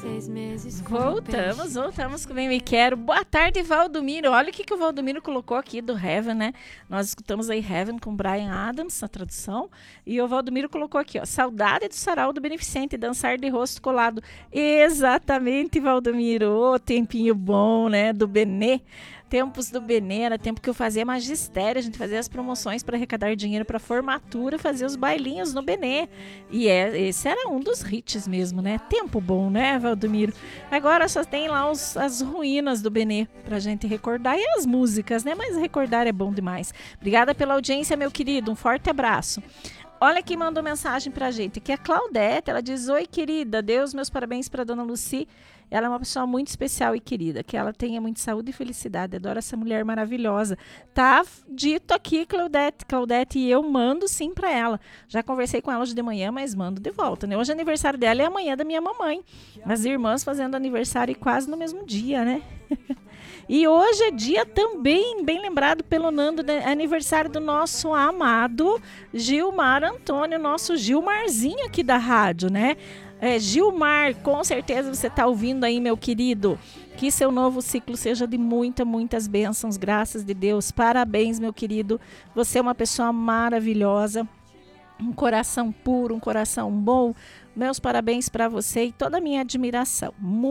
Voltamos com Bem Me Quero. Boa tarde, Valdomiro. Olha o que o Valdomiro colocou aqui do Heaven, né? Nós escutamos aí Heaven com Bryan Adams, na tradução. E o Valdomiro colocou aqui, ó, saudade do sarau do beneficente, dançar de rosto colado. Exatamente, Valdomiro. Ô, tempinho bom, né? Do Benê. Tempos do Benê, era tempo que eu fazia magistério, a gente fazia as promoções para arrecadar dinheiro para formatura, fazia os bailinhos no Benê. E esse era um dos hits mesmo, né? Tempo bom, né, Valdomiro? Agora só tem lá as ruínas do Benê pra gente recordar e as músicas, né? Mas recordar é bom demais. Obrigada pela audiência, meu querido. Um forte abraço. Olha quem mandou mensagem pra gente, que é a Claudete. Ela diz: oi, querida, Deus, meus parabéns pra dona Lucy. Ela é uma pessoa muito especial e querida, que ela tenha muita saúde e felicidade. Adoro essa mulher maravilhosa. Tá dito aqui, Claudete, e eu mando sim pra ela. Já conversei com ela hoje de manhã, mas mando de volta, né? Hoje é aniversário dela e amanhã da minha mamãe. As irmãs fazendo aniversário quase no mesmo dia, né? E hoje é dia também, bem lembrado pelo Nando, aniversário do nosso amado Gilmar Antônio, nosso Gilmarzinho aqui da rádio, né? Gilmar, com certeza você está ouvindo aí, meu querido. Que seu novo ciclo seja de muitas bênçãos, graças de Deus. Parabéns, meu querido. Você é uma pessoa maravilhosa. Um coração puro, um coração bom. Meus parabéns para você e toda a minha admiração.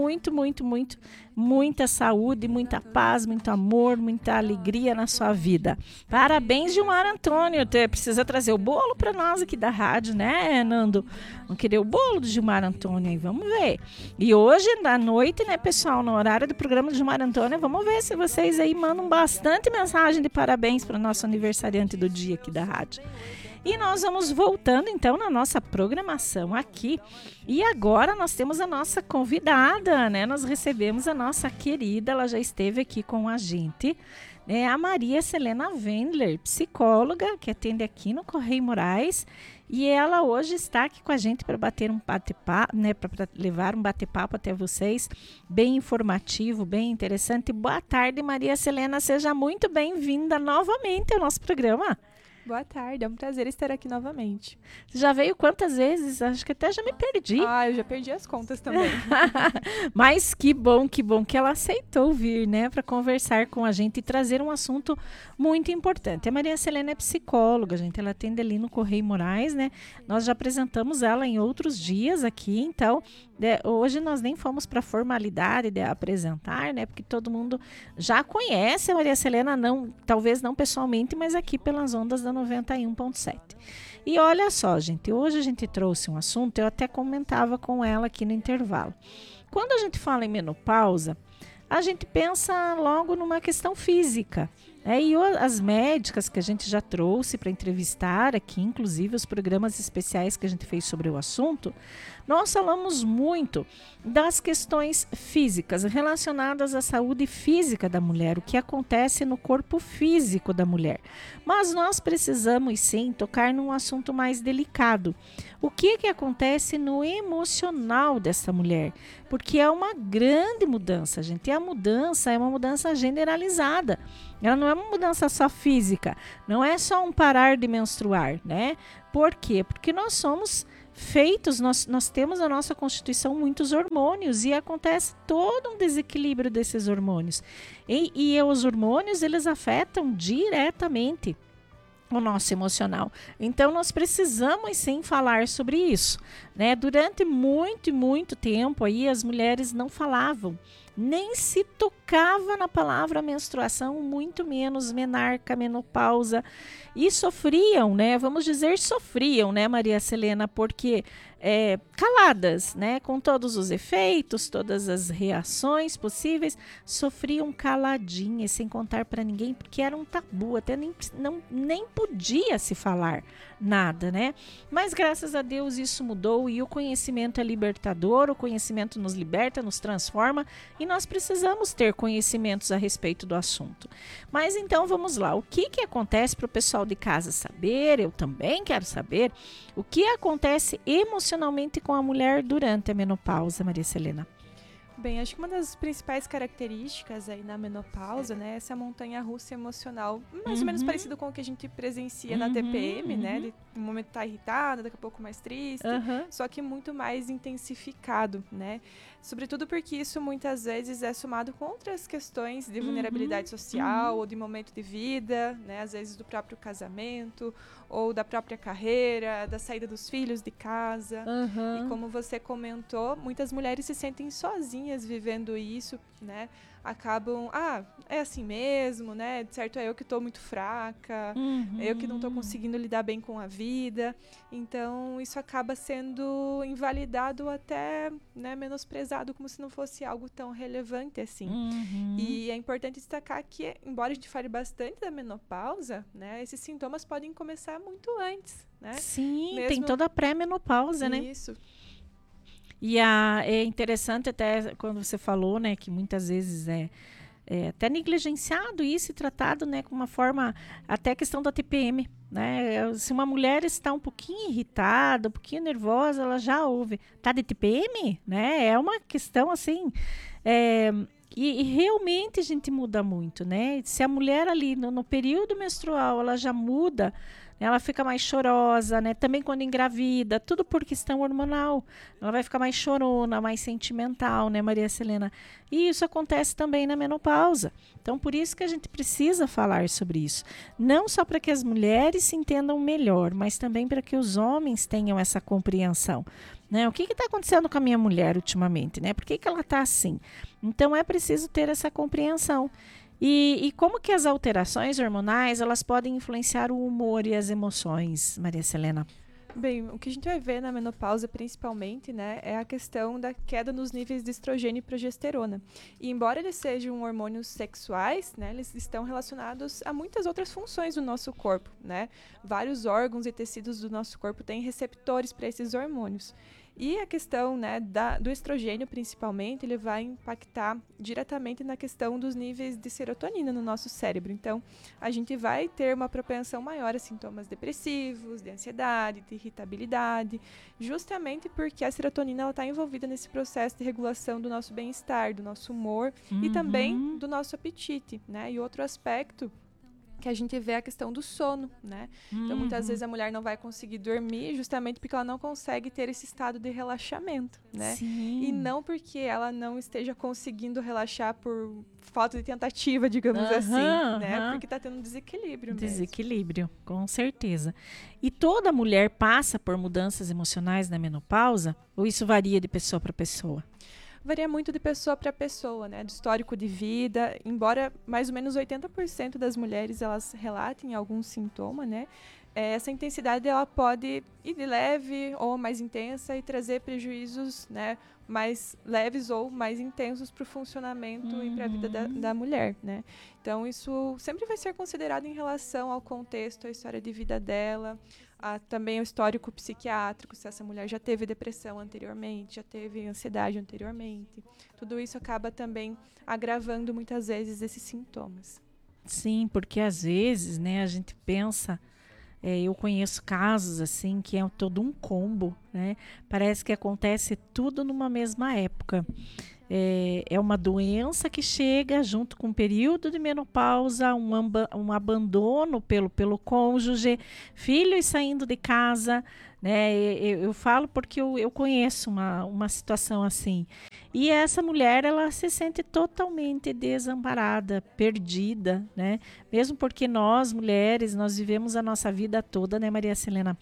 Muita saúde, muita paz, muito amor, muita alegria na sua vida. Parabéns, Gilmar Antônio. Precisa trazer o bolo para nós aqui da rádio, né, Nando? Vamos querer o bolo do Gilmar Antônio aí, vamos ver. E hoje, à noite, né, pessoal, no horário do programa do Gilmar Antônio, vamos ver se vocês aí mandam bastante mensagem de parabéns para o nosso aniversariante do dia aqui da rádio. E nós vamos voltando, então, na nossa programação aqui. E agora nós temos a nossa convidada, né? Nós recebemos a nossa querida, ela já esteve aqui com a gente, né? A Maria Selena Wendler, psicóloga, que atende aqui no Correio Moraes. E ela hoje está aqui com a gente para bater um bate-papo, né? Para levar um bate-papo até vocês, bem informativo, bem interessante. Boa tarde, Maria Selena, seja muito bem-vinda novamente ao nosso programa. Boa tarde, é um prazer estar aqui novamente. Você já veio quantas vezes? Acho que até já me perdi. Ah, eu já perdi as contas também. Mas que bom que ela aceitou vir, né, para conversar com a gente e trazer um assunto muito importante. A Maria Selena é psicóloga, gente, ela atende ali no Correio Moraes, né? Nós já apresentamos ela em outros dias aqui, então, hoje nós nem fomos para a formalidade de apresentar, né? Porque todo mundo já conhece a Maria Selena, talvez não pessoalmente, mas aqui pelas ondas da 91.7. E olha só, gente, hoje a gente trouxe um assunto, eu até comentava com ela aqui no intervalo. Quando a gente fala em menopausa, a gente pensa logo numa questão física. E as médicas que a gente já trouxe para entrevistar aqui, inclusive os programas especiais que a gente fez sobre o assunto, nós falamos muito das questões físicas relacionadas à saúde física da mulher, o que acontece no corpo físico da mulher. Mas nós precisamos sim tocar num assunto mais delicado. O que acontece no emocional dessa mulher? Porque é uma grande mudança, gente. E a mudança é uma mudança generalizada. Ela não é uma mudança só física, não é só um parar de menstruar, né? Por quê? Porque nós somos feitos, nós temos na nossa constituição muitos hormônios e acontece todo um desequilíbrio desses hormônios. E os hormônios, eles afetam diretamente o nosso emocional. Então, nós precisamos sim falar sobre isso, né? Durante muito tempo aí, as mulheres não falavam, nem se tocava na palavra menstruação, muito menos menarca, menopausa, e sofriam, né? Vamos dizer, sofriam, né, Maria Selena, porque caladas, né? Com todos os efeitos, todas as reações possíveis, sofriam caladinhas, sem contar para ninguém, porque era um tabu, até nem podia se falar nada, né? Mas graças a Deus isso mudou e o conhecimento é libertador, o conhecimento nos liberta, nos transforma e nós precisamos ter conhecimentos a respeito do assunto. Mas então vamos lá, o que acontece para o pessoal de casa saber, eu também quero saber, o que acontece emocionalmente com a mulher durante a menopausa, Maria Selena? Bem, acho que uma das principais características aí na menopausa, né, é essa montanha-russa emocional, mais ou menos parecido com o que a gente presencia na TPM, né, de um momento tá irritada, daqui a pouco mais triste, só que muito mais intensificado, né, sobretudo porque isso muitas vezes é somado com outras questões de vulnerabilidade social ou de momento de vida, né, às vezes do próprio casamento ou da própria carreira, da saída dos filhos de casa, e como você comentou, muitas mulheres se sentem sozinhas vivendo isso, né? Acabam, é assim mesmo, né? De certo é eu que estou muito fraca, é eu que não estou conseguindo lidar bem com a vida. Então, isso acaba sendo invalidado até, né, menosprezado, como se não fosse algo tão relevante assim. E é importante destacar que, embora a gente fale bastante da menopausa, né? Esses sintomas podem começar muito antes, né? Sim, tem toda a pré-menopausa, né? Isso. E é interessante até quando você falou, né, que muitas vezes é até negligenciado isso e tratado, né, com uma forma, até a questão da TPM, né? Se uma mulher está um pouquinho irritada, um pouquinho nervosa, ela já ouve, tá de TPM, né? É uma questão assim, e realmente a gente muda muito, né? Se a mulher ali no período menstrual, ela já muda, ela fica mais chorosa, né? Também quando engravida, tudo por questão hormonal. Ela vai ficar mais chorona, mais sentimental, né, Maria Selena? E isso acontece também na menopausa. Então, por isso que a gente precisa falar sobre isso. Não só para que as mulheres se entendam melhor, mas também para que os homens tenham essa compreensão. Né? O que está acontecendo com a minha mulher ultimamente? Né? Por que ela está assim? Então, é preciso ter essa compreensão. E como que as alterações hormonais elas podem influenciar o humor e as emoções, Maria Selena? Bem, o que a gente vai ver na menopausa, principalmente, né, é a questão da queda nos níveis de estrogênio e progesterona. E embora eles sejam hormônios sexuais, né, eles estão relacionados a muitas outras funções do nosso corpo, né? Vários órgãos e tecidos do nosso corpo têm receptores para esses hormônios. E a questão, né, do estrogênio, principalmente, ele vai impactar diretamente na questão dos níveis de serotonina no nosso cérebro. Então, a gente vai ter uma propensão maior a sintomas depressivos, de ansiedade, de irritabilidade, justamente porque a serotonina está envolvida nesse processo de regulação do nosso bem-estar, do nosso humor e também do nosso apetite, né? E outro aspecto que a gente vê a questão do sono, né? Então, muitas vezes a mulher não vai conseguir dormir justamente porque ela não consegue ter esse estado de relaxamento, né? Sim. E não porque ela não esteja conseguindo relaxar por falta de tentativa, digamos assim, né? Porque está tendo um desequilíbrio mesmo. Desequilíbrio, com certeza. E toda mulher passa por mudanças emocionais na menopausa? Ou isso varia de pessoa para pessoa? Varia muito de pessoa para pessoa, né? Do histórico de vida, embora mais ou menos 80% das mulheres elas relatem algum sintoma, né? Essa intensidade ela pode ir de leve ou mais intensa e trazer prejuízos, né, mais leves ou mais intensos para o funcionamento e para a vida da mulher, né? Então isso sempre vai ser considerado em relação ao contexto, à história de vida dela, também o histórico psiquiátrico, se essa mulher já teve depressão anteriormente, já teve ansiedade anteriormente. Tudo isso acaba também agravando muitas vezes esses sintomas. Sim, porque às vezes, né, a gente pensa, eu conheço casos assim que é todo um combo, né? Parece que acontece tudo numa mesma época. É uma doença que chega junto com um período de menopausa, um abandono pelo cônjuge, filhos saindo de casa, né? Eu falo porque eu conheço uma situação assim. E essa mulher, ela se sente totalmente desamparada, perdida, né? Mesmo porque nós, mulheres, nós vivemos a nossa vida toda, né, Maria Selena?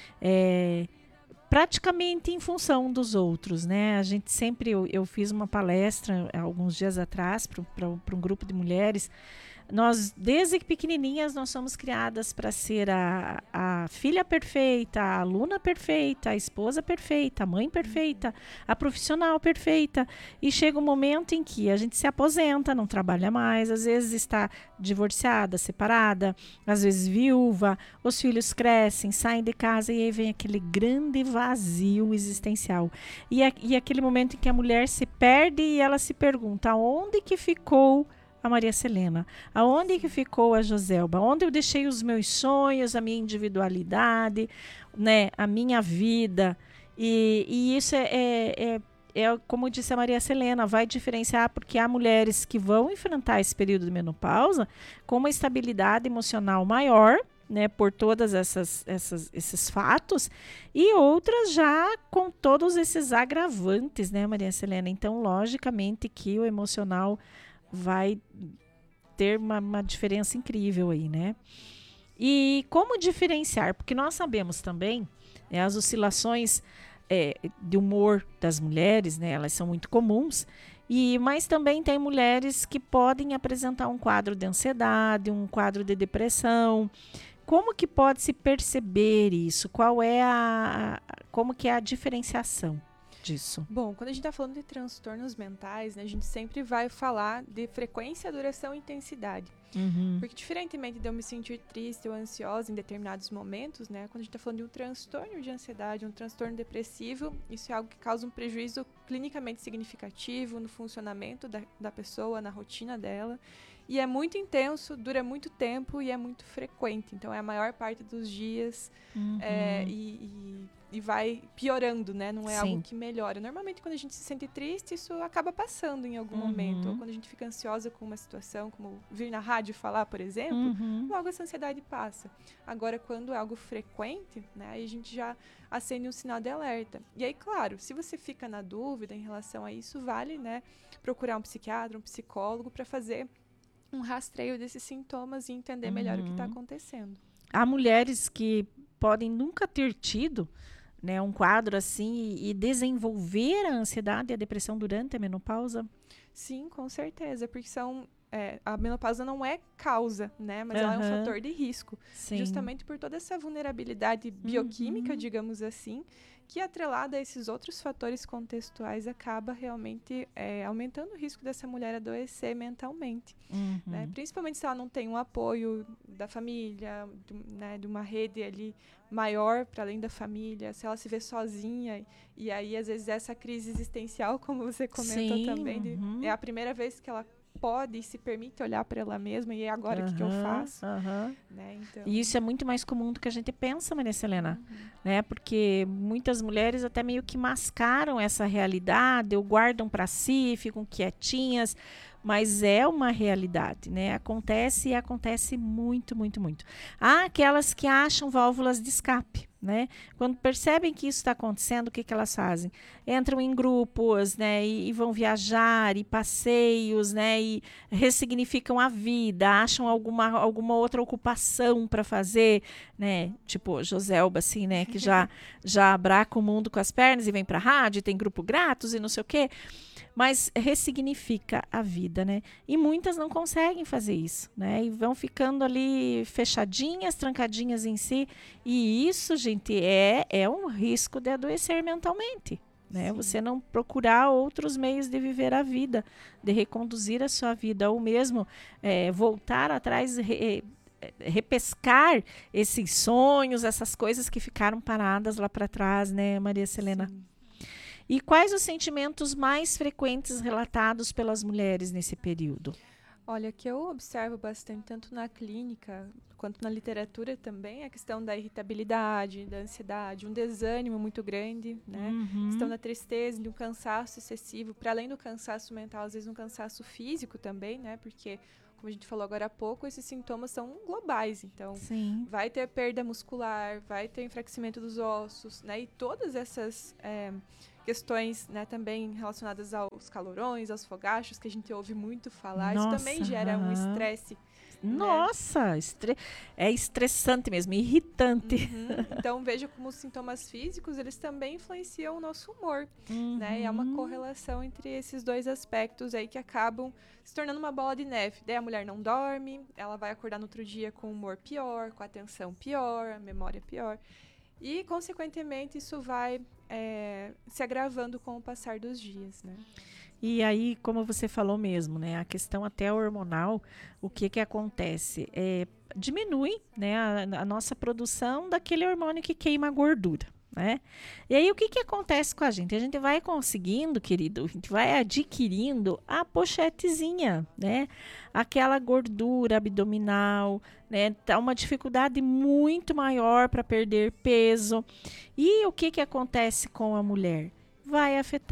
Praticamente em função dos outros, né? A gente sempre, eu fiz uma palestra alguns dias atrás para um grupo de mulheres. Nós, desde pequenininhas, nós somos criadas para ser a filha perfeita, a aluna perfeita, a esposa perfeita, a mãe perfeita, a profissional perfeita. E chega um momento em que a gente se aposenta, não trabalha mais, às vezes está divorciada, separada, às vezes viúva, os filhos crescem, saem de casa e aí vem aquele grande vazio existencial. E aquele momento em que a mulher se perde e ela se pergunta: aonde que ficou a Maria Selena? Aonde que ficou a Joselba? Onde eu deixei os meus sonhos, a minha individualidade, né, a minha vida? E isso como disse a Maria Selena, vai diferenciar porque há mulheres que vão enfrentar esse período de menopausa com uma estabilidade emocional maior, né, por todas esses fatos, e outras já com todos esses agravantes, né, Maria Selena? Então, logicamente que o emocional vai ter uma diferença incrível aí, né? E como diferenciar? Porque nós sabemos também, né, as oscilações de humor das mulheres, né, elas são muito comuns, mas também tem mulheres que podem apresentar um quadro de ansiedade, um quadro de depressão. Como que pode se perceber isso? Como que é a diferenciação disso? Bom, quando a gente está falando de transtornos mentais, né, a gente sempre vai falar de frequência, duração e intensidade. Porque diferentemente de eu me sentir triste ou ansiosa em determinados momentos, né, quando a gente está falando de um transtorno de ansiedade, um transtorno depressivo, isso é algo que causa um prejuízo clinicamente significativo no funcionamento da pessoa, na rotina dela. E é muito intenso, dura muito tempo e é muito frequente. Então, é a maior parte dos dias e vai piorando, né? Não é algo que melhora. Normalmente, quando a gente se sente triste, isso acaba passando em algum momento. Ou quando a gente fica ansiosa com uma situação, como vir na rádio falar, por exemplo, logo essa ansiedade passa. Agora, quando é algo frequente, né? Aí a gente já acende um sinal de alerta. E aí, claro, se você fica na dúvida em relação a isso, vale, né? Procurar um psiquiatra, um psicólogo para fazer um rastreio desses sintomas e entender melhor o que está acontecendo. Há mulheres que podem nunca ter tido, né, um quadro assim e desenvolver a ansiedade e a depressão durante a menopausa? Sim, com certeza, porque a menopausa não é causa, né, mas ela é um fator de risco. Sim. Justamente por toda essa vulnerabilidade bioquímica, digamos assim, que atrelada a esses outros fatores contextuais acaba realmente aumentando o risco dessa mulher adoecer mentalmente. Né? Principalmente se ela não tem um apoio da família, né, de uma rede ali maior para além da família, se ela se vê sozinha, e aí às vezes essa crise existencial, como você comentou também, é a primeira vez que ela pode e se permite olhar para ela mesma, e agora o que eu faço? Né? Então... E isso é muito mais comum do que a gente pensa, Maria Selena, né? Porque muitas mulheres até meio que mascaram essa realidade, ou guardam para si, ficam quietinhas, mas é uma realidade, né? Acontece e acontece muito, muito, muito. Há aquelas que acham válvulas de escape, né? Quando percebem que isso está acontecendo, o que elas fazem? Entram em grupos, né? E vão viajar, e passeios, né? E ressignificam a vida, acham alguma outra ocupação para fazer, né? Tipo Joselba, assim, né? Que já abraça o mundo com as pernas e vem para a rádio, tem grupo grátis e não sei o quê. Mas ressignifica a vida, né? E muitas não conseguem fazer isso, né? E vão ficando ali fechadinhas, trancadinhas em si. E isso, gente, é um risco de adoecer mentalmente, né? Sim. Você não procurar outros meios de viver a vida, de reconduzir a sua vida, ou mesmo voltar atrás, repescar esses sonhos, essas coisas que ficaram paradas lá para trás, né, Maria Selena? Sim. E quais os sentimentos mais frequentes relatados pelas mulheres nesse período? Olha, que eu observo bastante, tanto na clínica quanto na literatura também, a questão da irritabilidade, da ansiedade, um desânimo muito grande, né? A questão da tristeza, de um cansaço excessivo, para além do cansaço mental, às vezes um cansaço físico também, né? Porque, como a gente falou agora há pouco, esses sintomas são globais, então Sim. vai ter perda muscular, vai ter enfraquecimento dos ossos, né? E todas essas... questões, né, também relacionadas aos calorões, aos fogachos, que a gente ouve muito falar. Nossa, isso também gera um estresse. Nossa, né? É estressante mesmo, irritante. Então, veja como os sintomas físicos, eles também influenciam o nosso humor. Né? E há uma correlação entre esses dois aspectos aí que acabam se tornando uma bola de neve. Daí a mulher não dorme, ela vai acordar no outro dia com o humor pior, com a atenção pior, a memória pior. E, consequentemente, isso vai se agravando com o passar dos dias, né? E aí, como você falou mesmo, né? A questão até hormonal, o que acontece? Diminui, né, a nossa produção daquele hormônio que queima a gordura, né? E aí, o que acontece com a gente? A gente vai conseguindo, querido, a gente vai adquirindo a pochetezinha, né? Aquela gordura abdominal, né? Tá uma dificuldade muito maior para perder peso. E o que acontece com a mulher? Vai afetar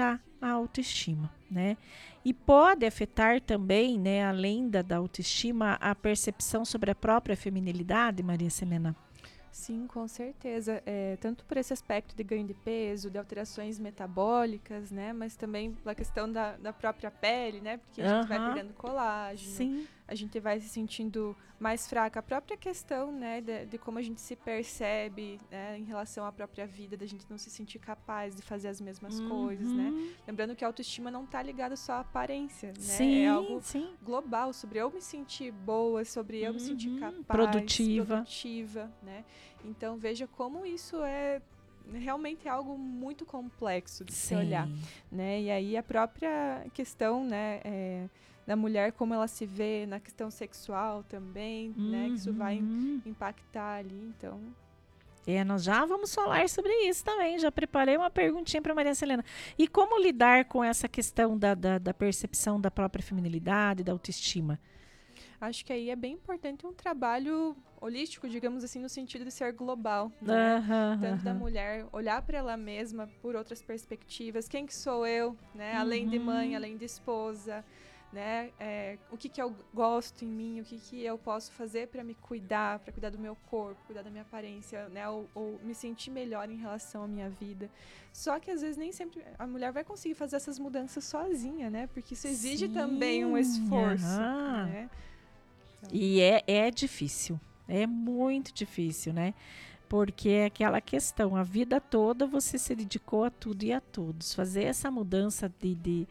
a autoestima, né? E pode afetar também, né, além da autoestima, a percepção sobre a própria feminilidade, Maria Selena? Sim, com certeza. Tanto por esse aspecto de ganho de peso, de alterações metabólicas, né? Mas também pela questão da própria pele, né? Porque a gente vai perdendo colágeno. Sim. A gente vai se sentindo mais fraca. A própria questão, né, de como a gente se percebe, né, em relação à própria vida, da gente não se sentir capaz de fazer as mesmas coisas, né? Lembrando que a autoestima não está ligada só à aparência, né? Sim, é algo sim. global, sobre eu me sentir boa, sobre eu me sentir capaz, produtiva, né? Então, veja como isso realmente é algo muito complexo de se olhar, né? E aí a própria questão, né, da mulher, como ela se vê na questão sexual também, né? Que isso vai impactar ali, então... Nós já vamos falar sobre isso também. Já preparei uma perguntinha para Maria Selena. E como lidar com essa questão da percepção da própria feminilidade, da autoestima? Acho que aí é bem importante um trabalho holístico, digamos assim, no sentido de ser global, né? Tanto da mulher olhar para ela mesma por outras perspectivas. Quem que sou eu, né? Além de mãe, além de esposa, né? O que eu gosto em mim, o que eu posso fazer para me cuidar, para cuidar do meu corpo, cuidar da minha aparência, né? Ou me sentir melhor em relação à minha vida. Só que às vezes nem sempre a mulher vai conseguir fazer essas mudanças sozinha, né? Porque isso exige também um esforço, né? Então... E é difícil, é muito difícil, né? Porque é aquela questão, a vida toda você se dedicou a tudo e a todos. Fazer essa mudança de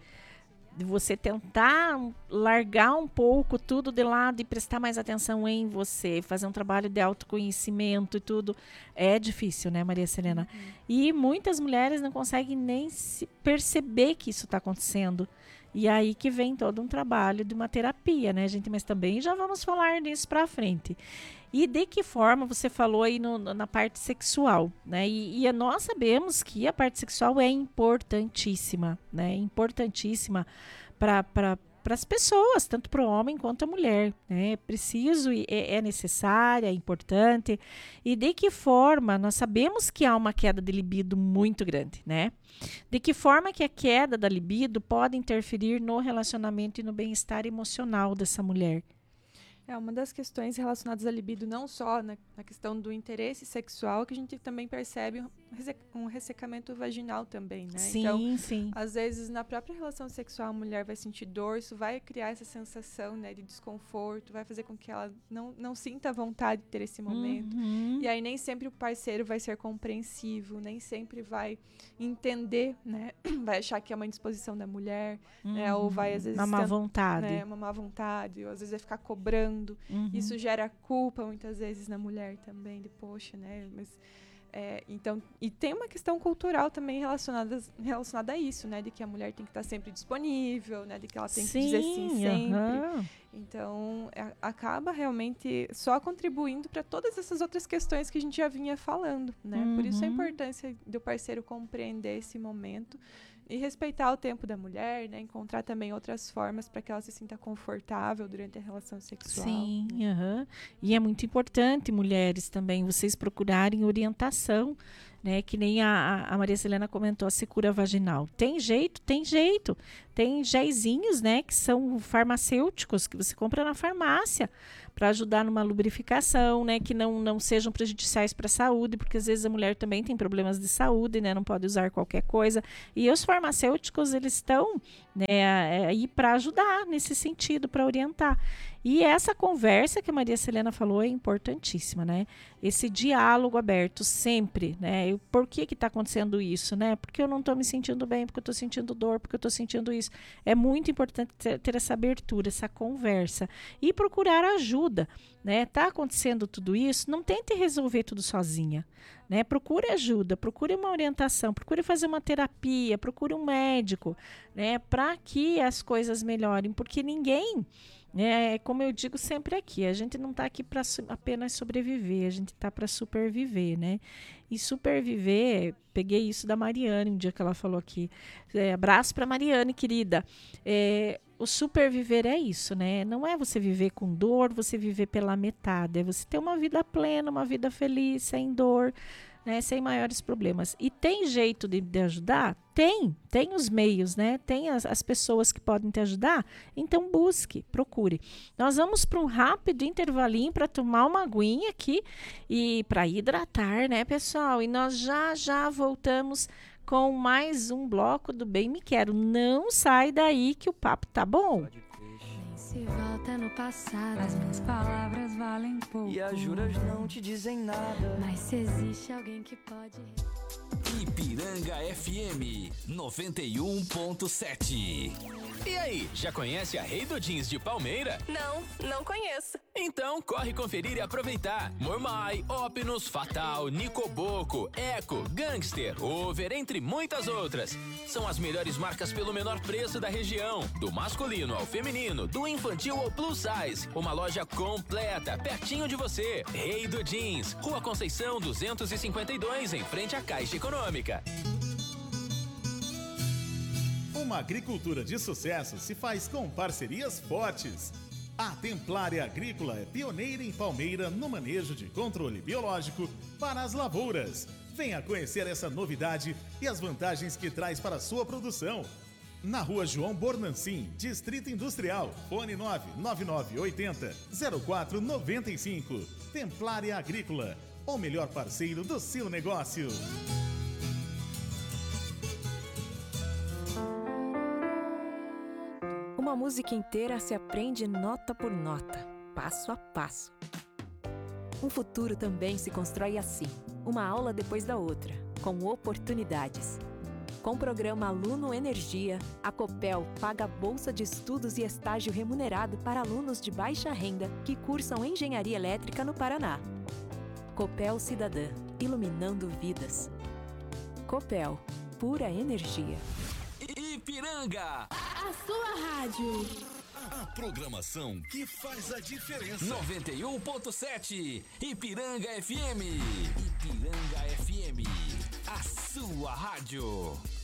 você tentar largar um pouco tudo de lado e prestar mais atenção em você, fazer um trabalho de autoconhecimento e tudo, é difícil, né, Maria Selena? E muitas mulheres não conseguem nem se perceber que isso está acontecendo. E aí que vem todo um trabalho de uma terapia, né, gente? Mas também já vamos falar nisso para frente. E de que forma você falou aí na parte sexual, né? E nós sabemos que a parte sexual é importantíssima, né? Importantíssima para as pessoas, tanto para o homem quanto a mulher, né? É preciso, é necessária, é importante. E de que forma nós sabemos que há uma queda de libido muito grande, né? De que forma que a queda da libido pode interferir no relacionamento e no bem-estar emocional dessa mulher? Uma das questões relacionadas à libido, não só na questão do interesse sexual, que a gente também percebe um ressecamento vaginal também, né? Sim, então, sim. Às vezes, na própria relação sexual, a mulher vai sentir dor, isso vai criar essa sensação, né, de desconforto, vai fazer com que ela não sinta vontade de ter esse momento. E aí, nem sempre o parceiro vai ser compreensivo, nem sempre vai entender, né? Vai achar que é uma indisposição da mulher, né? Ou vai, às vezes... Uma má vontade. Né, uma má vontade, ou às vezes vai ficar cobrando. Isso gera culpa, muitas vezes, na mulher também, de poxa, né? Mas... então, e tem uma questão cultural também relacionada a isso, né? De que a mulher tem que estar sempre disponível, né? De que ela tem que dizer sim sempre. Então, acaba realmente só contribuindo para todas essas outras questões que a gente já vinha falando, né? Por isso a importância do parceiro compreender esse momento e respeitar o tempo da mulher, né? Encontrar também outras formas para que ela se sinta confortável durante a relação sexual. Sim, e é muito importante, mulheres, também, vocês procurarem orientação, né? Que nem a Maria Selena comentou, a secura vaginal. Tem jeito. Tem géisinhos, né? Que são farmacêuticos, que você compra na farmácia, para ajudar numa lubrificação, né? Que não sejam prejudiciais para a saúde, porque às vezes a mulher também tem problemas de saúde, né? Não pode usar qualquer coisa. E os farmacêuticos, eles estão, né, aí para ajudar nesse sentido, para orientar. E essa conversa que a Maria Selena falou é importantíssima, né? Esse diálogo aberto sempre, né? Por que está acontecendo isso, né? Porque eu não estou me sentindo bem, porque eu estou sentindo dor, porque eu estou sentindo isso. É muito importante ter essa abertura, essa conversa. E procurar ajuda, né? Tá acontecendo tudo isso, não tente resolver tudo sozinha, né? Procure ajuda, procure uma orientação, procure fazer uma terapia, procure um médico, né? Para que as coisas melhorem, porque ninguém... como eu digo sempre aqui, a gente não está aqui para apenas sobreviver, a gente está para superviver, né? E superviver, peguei isso da Mariane, um dia que ela falou aqui, abraço para Mariane, querida, o superviver é isso, né? Não é você viver com dor, você viver pela metade, é você ter uma vida plena, uma vida feliz, sem dor, né, sem maiores problemas. E tem jeito de ajudar? Tem os meios, né? Tem as pessoas que podem te ajudar. Então busque, procure. Nós vamos para um rápido intervalinho para tomar uma aguinha aqui e para hidratar, né, pessoal? E nós já voltamos com mais um bloco do Bem Me Quero. Não sai daí que o papo tá bom. Se volta no passado, as minhas palavras valem pouco. E as juras não te dizem nada. Mas se existe alguém que pode... Ipiranga FM 91.7. E aí, já conhece a Rei do Jeans de Palmeira? Não conheço. Então corre conferir e aproveitar. Mormai, Opinus, Fatal, Nicoboco, Eco, Gangster, Over, entre muitas outras. São as melhores marcas pelo menor preço da região. Do masculino ao feminino, do infantil ao plus size. Uma loja completa, pertinho de você. Rei do Jeans, Rua Conceição 252, em frente à Caixa Econômica. Uma agricultura de sucesso se faz com parcerias fortes. A Templária Agrícola é pioneira em Palmeira no manejo de controle biológico para as lavouras. Venha conhecer essa novidade e as vantagens que traz para a sua produção. Na Rua João Bornancin, Distrito Industrial, fone 99980-0495. Templária Agrícola, o melhor parceiro do seu negócio. Uma música inteira se aprende nota por nota, passo a passo. Um futuro também se constrói assim, uma aula depois da outra, com oportunidades. Com o programa Aluno Energia, a Copel paga bolsa de estudos e estágio remunerado para alunos de baixa renda que cursam engenharia elétrica no Paraná. Copel Cidadã, iluminando vidas. Copel, pura energia. Ipiranga, A sua rádio. a programação que faz a diferença. 91.7 Ipiranga FM. Ipiranga FM, a sua rádio.